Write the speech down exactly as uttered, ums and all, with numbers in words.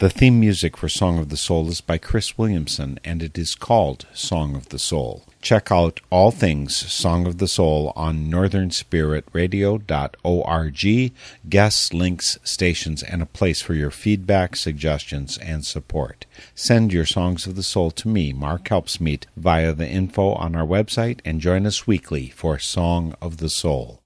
The theme music for Song of the Soul is by Chris Williamson, and it is called Song of the Soul. Check out all things Song of the Soul on northern spirit radio dot org, guests, links, stations, and a place for your feedback, suggestions, and support. Send your Songs of the Soul to me, Mark Helpsmeet, via the info on our website, and join us weekly for Song of the Soul.